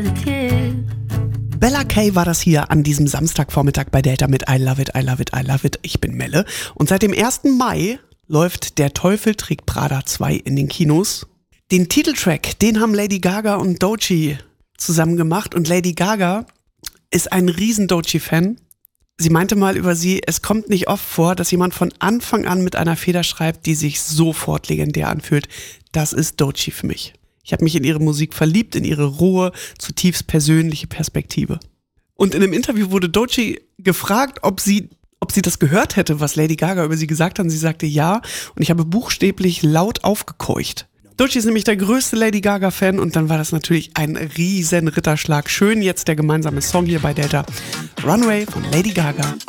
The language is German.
Bella Kay war das hier an diesem Samstagvormittag bei Delta mit I Love It, I Love It, I Love It. Ich bin Melle und seit dem 1. Mai läuft Der Teufel trägt Prada 2 in den Kinos. Den Titeltrack, den haben Lady Gaga und Doechii zusammen gemacht und Lady Gaga ist ein riesen Doechii-Fan. Sie meinte mal über sie, es kommt nicht oft vor, dass jemand von Anfang an mit einer Feder schreibt, die sich sofort legendär anfühlt. Das ist Doechii für mich. Ich habe mich in ihre Musik verliebt, in ihre rohe, zutiefst persönliche Perspektive. Und in einem Interview wurde Doechii gefragt, ob sie das gehört hätte, was Lady Gaga über sie gesagt hat. Und sie sagte ja. Und ich habe buchstäblich laut aufgekeucht. Doechii ist nämlich der größte Lady Gaga-Fan und dann war das natürlich ein riesen Ritterschlag. Schön jetzt der gemeinsame Song hier bei Delta. Runway von Lady Gaga